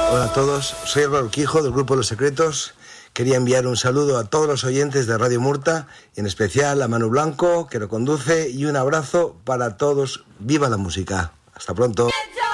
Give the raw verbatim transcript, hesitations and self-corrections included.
Hola a todos, soy Álvaro Urquijo del Grupo Los Secretos. Quería enviar un saludo a todos los oyentes de Radio Murta, y en especial a Manu Blanco, que lo conduce, y un abrazo para todos. ¡Viva la música! Hasta pronto.